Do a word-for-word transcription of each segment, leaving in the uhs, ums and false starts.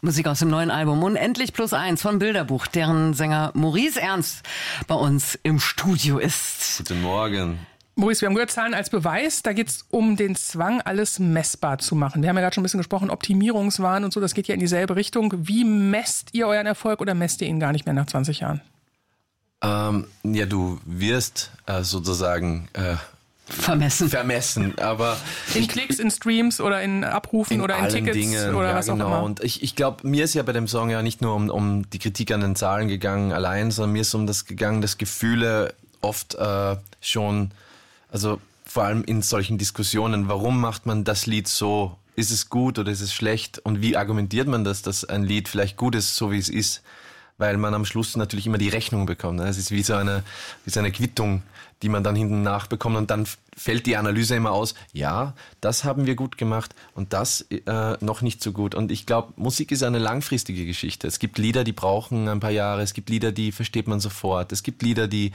Musik aus dem neuen Album Unendlich plus eins von Bilderbuch, deren Sänger Maurice Ernst bei uns im Studio ist. Guten Morgen. Maurice, wir haben gehört, Zahlen als Beweis. Da geht es um den Zwang, alles messbar zu machen. Wir haben ja gerade schon ein bisschen gesprochen, Optimierungswahn und so, das geht ja in dieselbe Richtung. Wie messt ihr euren Erfolg oder messt ihr ihn gar nicht mehr nach zwanzig Jahren? Ähm, ja, du wirst äh, sozusagen... Äh, Vermessen. Vermessen, aber... In Klicks, in Streams oder in Abrufen in oder in Tickets Dingen, oder ja, was auch genau. immer. Und ich, ich glaube, mir ist ja bei dem Song ja nicht nur um, um die Kritik an den Zahlen gegangen allein, sondern mir ist um das gegangen, dass Gefühle oft äh, schon, also vor allem in solchen Diskussionen, warum macht man das Lied so? Ist es gut oder ist es schlecht? Und wie argumentiert man das, dass ein Lied vielleicht gut ist, so wie es ist? Weil man am Schluss natürlich immer die Rechnung bekommt. Es ist wie so eine, wie so eine Quittung, die man dann hinten nachbekommt und dann fällt die Analyse immer aus, ja, das haben wir gut gemacht und das äh, noch nicht so gut. Und ich glaube, Musik ist eine langfristige Geschichte. Es gibt Lieder, die brauchen ein paar Jahre, es gibt Lieder, die versteht man sofort, es gibt Lieder, die,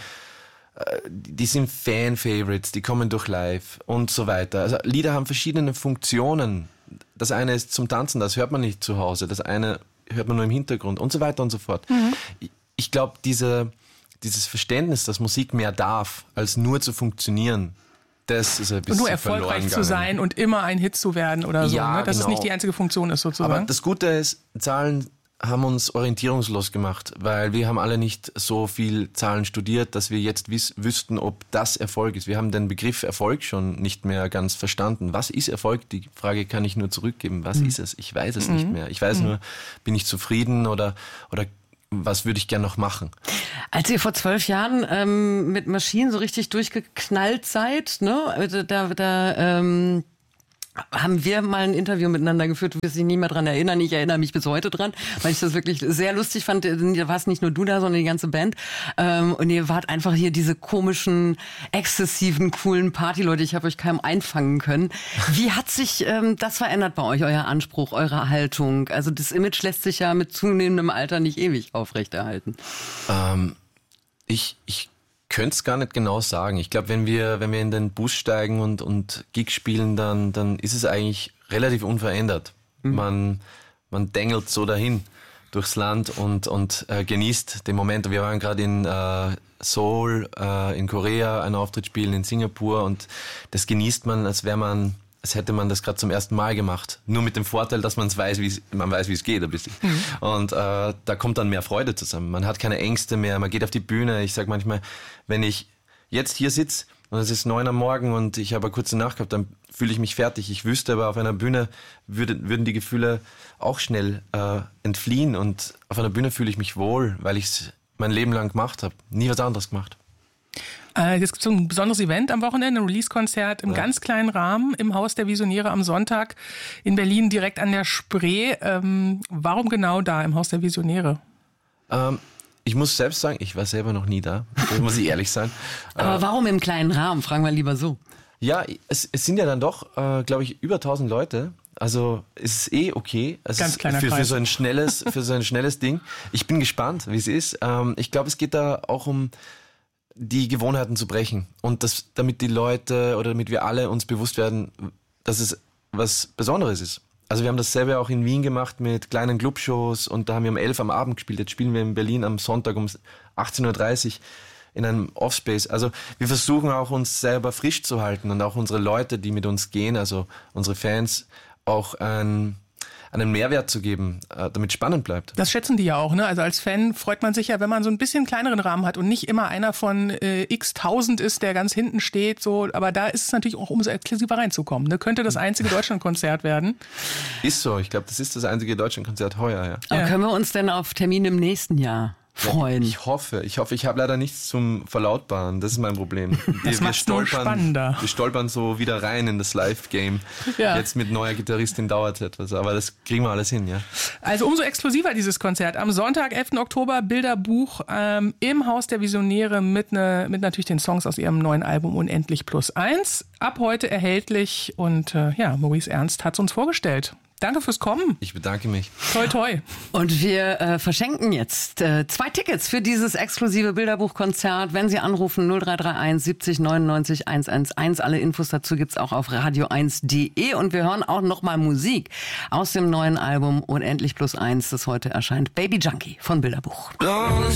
äh, die sind Fan-Favorites, die kommen durch live und so weiter. Also Lieder haben verschiedene Funktionen. Das eine ist zum Tanzen, das hört man nicht zu Hause, das eine hört man nur im Hintergrund und so weiter und so fort. Mhm. Ich, ich glaube, diese, dieses Verständnis, dass Musik mehr darf, als nur zu funktionieren, das ist ein bisschen und nur erfolgreich zu sein und immer ein Hit zu werden oder so, ja, ne? Dass genau. es nicht die einzige Funktion ist sozusagen. Aber das Gute ist, Zahlen haben uns orientierungslos gemacht, weil wir haben alle nicht so viel Zahlen studiert, dass wir jetzt wiss, wüssten, ob das Erfolg ist. Wir haben den Begriff Erfolg schon nicht mehr ganz verstanden. Was ist Erfolg? Die Frage kann ich nur zurückgeben. Was mhm. ist es? Ich weiß es mhm. nicht mehr. Ich weiß mhm. nur, bin ich zufrieden oder, oder was würde ich gern noch machen? Als ihr vor zwölf Jahren ähm, mit Maschinen so richtig durchgeknallt seid, ne, da, da ähm haben wir mal ein Interview miteinander geführt, du wirst dich nie mehr dran erinnern. Ich erinnere mich bis heute dran, weil ich das wirklich sehr lustig fand. Da warst nicht nur du da, sondern die ganze Band. Und ihr wart einfach hier diese komischen, exzessiven, coolen Partyleute. Ich habe euch kaum einfangen können. Wie hat sich ähm, das verändert bei euch, euer Anspruch, eure Haltung? Also das Image lässt sich ja mit zunehmendem Alter nicht ewig aufrechterhalten. Ähm, ich, ich könnte es gar nicht genau sagen. Ich glaube, wenn wir, wenn wir in den Bus steigen und, und Gigs spielen, dann, dann ist es eigentlich relativ unverändert. Mhm. Man, man dengelt so dahin durchs Land und, und äh, genießt den Moment. Wir waren gerade in äh, Seoul, äh, in Korea, einen Auftritt spielen, in Singapur und das genießt man, als wäre man, als hätte man das gerade zum ersten Mal gemacht. Nur mit dem Vorteil, dass man's weiß, wie's, man weiß, wie es geht ein bisschen. Mhm. Und äh, da kommt dann mehr Freude zusammen. Man hat keine Ängste mehr, man geht auf die Bühne. Ich sage manchmal, wenn ich jetzt hier sitze und es ist neun am Morgen und ich habe eine kurze Nacht gehabt, dann fühle ich mich fertig. Ich wüsste aber, auf einer Bühne würde, würden die Gefühle auch schnell äh, entfliehen und auf einer Bühne fühle ich mich wohl, weil ich es mein Leben lang gemacht habe. Nie was anderes gemacht. Äh, jetzt gibt es so ein besonderes Event am Wochenende, ein Release-Konzert im ja. ganz kleinen Rahmen im Haus der Visionäre am Sonntag in Berlin, direkt an der Spree. Ähm, warum genau da im Haus der Visionäre? Ähm, ich muss selbst sagen, ich war selber noch nie da, das muss ich ehrlich sein. Aber äh, warum im kleinen Rahmen? Fragen wir lieber so. Ja, es, es sind ja dann doch, äh, glaube ich, über tausend Leute. Also es ist eh okay. Also Ganz kleiner für, Kreis. für so ein schnelles, für so ein schnelles Ding. Ich bin gespannt, wie es ist. Ähm, ich glaube, es geht da auch um die Gewohnheiten zu brechen und das, damit die Leute oder damit wir alle uns bewusst werden, dass es was Besonderes ist. Also wir haben dasselbe auch in Wien gemacht mit kleinen Clubshows und da haben wir um elf am Abend gespielt. Jetzt spielen wir in Berlin am Sonntag um achtzehn Uhr dreißig in einem Offspace. Also wir versuchen auch uns selber frisch zu halten und auch unsere Leute, die mit uns gehen, also unsere Fans, auch ein einen Mehrwert zu geben, damit spannend bleibt. Das schätzen die ja auch, ne? Also als Fan freut man sich ja, wenn man so ein bisschen kleineren Rahmen hat und nicht immer einer von äh, x tausend ist, der ganz hinten steht. So, aber da ist es natürlich auch umso exklusiver reinzukommen. Ne? Könnte das einzige Deutschlandkonzert werden. Ist so. Ich glaube, das ist das einzige Deutschlandkonzert heuer. Ja. Aber ja. Können wir uns denn auf Termine im nächsten Jahr freuen? Ja, ich hoffe. Ich hoffe. Ich habe leider nichts zum Verlautbaren. Das ist mein Problem. Das macht's nur spannender. Wir stolpern so wieder rein in das Live-Game. Ja. Jetzt mit neuer Gitarristin dauert es etwas. Aber das kriegen wir alles hin, ja. Also umso exklusiver dieses Konzert. Am Sonntag, elften Oktober, Bilderbuch ähm, im Haus der Visionäre mit, ne, mit natürlich den Songs aus ihrem neuen Album Unendlich plus eins. Ab heute erhältlich. Und äh, ja, Maurice Ernst hat es uns vorgestellt. Danke fürs Kommen. Ich bedanke mich. Toi, toi. Und wir äh, verschenken jetzt äh, zwei Tickets für dieses exklusive Bilderbuchkonzert. Wenn Sie anrufen null drei drei eins siebzig neunundneunzig hundertelf. Alle Infos dazu gibt's auch auf radio eins punkt de. Und wir hören auch nochmal Musik aus dem neuen Album Unendlich plus eins, das heute erscheint. Baby Junkie von Bilderbuch. Don't